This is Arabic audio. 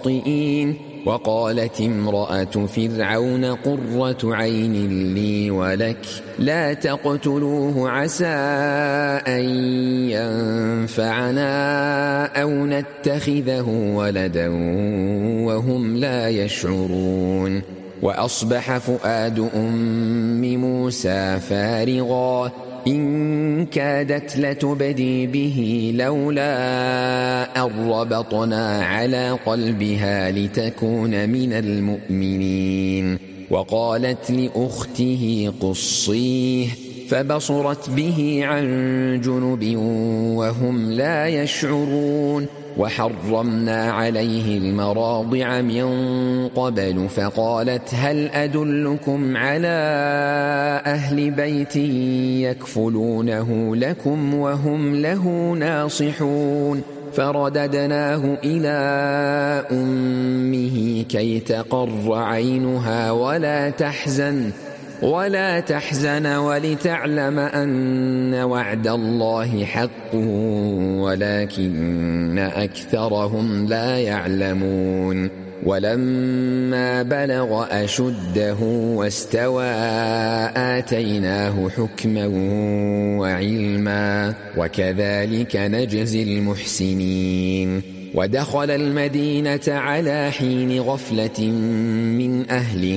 الخاطئين. وقالت امرأة فرعون قرة عين لي ولك لا تقتلوه عسى أن ينفعنا أو نتخذه ولدا وهم لا يشعرون. وأصبح فؤاد أم موسى فارغا إن كادت لتبدي به لولا أن ربطنا على قلبها لتكون من المؤمنين. وقالت لأخته قصيه فبصرت به عن جنب وهم لا يشعرون. وحرمنا عليه المراضع من قبل فقالت هل أدلكم على أهل بيت يكفلونه لكم وهم له ناصحون. فرددناه إلى أمه كي تقر عينها ولا تحزن ولتعلم أن وعد الله حق ولكن أكثرهم لا يعلمون. ولما بلغ أشده واستوى آتيناه حكما وعلما وكذلك نجزي المحسنين. ودخل المدينة على حين غفلة من أهلها